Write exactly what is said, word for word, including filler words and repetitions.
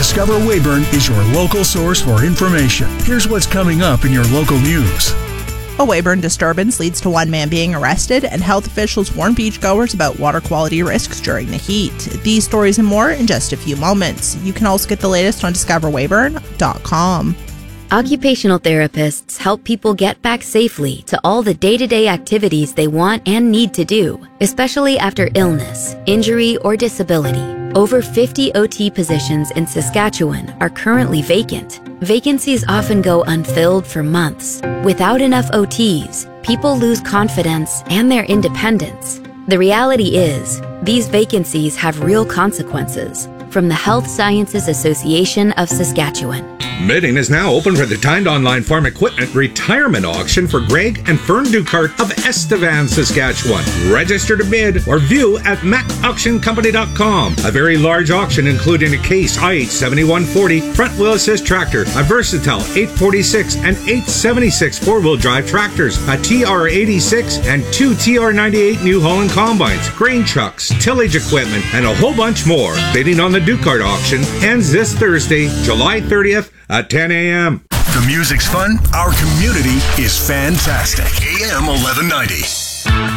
Discover Weyburn is your local source for information. Here's what's coming up in your local news. A Weyburn disturbance leads to one man being arrested, and health officials warn beachgoers about water quality risks during the heat. These stories and more in just a few moments. You can also get the latest on discover weyburn dot com. Occupational therapists help people get back safely to all the day-to-day activities they want and need to do, especially after illness, injury, or disability. Over fifty O T positions in Saskatchewan are currently vacant. Vacancies often go unfilled for months. Without enough O Ts, people lose confidence and their independence. The reality is, these vacancies have real consequences. From the Health Sciences Association of Saskatchewan. Bidding is now open for the timed online farm equipment retirement auction for Greg and Fern Ducart of Estevan, Saskatchewan. Register to bid or view at mac auction company dot com. A very large auction including a Case I H seventy-one forty front wheel assist tractor, a Versatile eight forty-six and eight seventy-six four-wheel drive tractors, a T R eighty-six and two T R ninety-eight New Holland combines, grain trucks, tillage equipment, and a whole bunch more. Bidding on the Ducart auction ends this Thursday, July thirtieth at ten a.m. The music's fun. Our community is fantastic. A M eleven ninety.